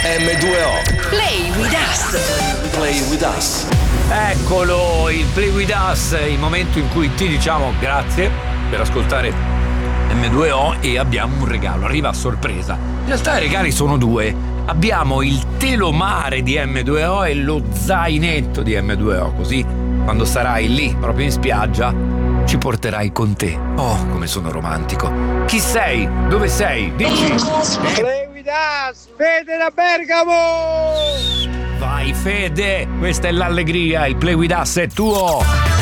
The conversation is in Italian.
M2O. Play with us. Play with us. Eccolo, il Play with us, il momento in cui ti diciamo grazie per ascoltare M2O e abbiamo un regalo, arriva a sorpresa. In realtà i regali sono due. Abbiamo il telomare di M2O e lo zainetto di M2O, così quando sarai lì, proprio in spiaggia, ci porterai con te. Oh, come sono romantico. Chi sei? Dove sei? Dici. Play with us, Fede da Bergamo! Vai Fede, questa è l'allegria, il Play with us è tuo.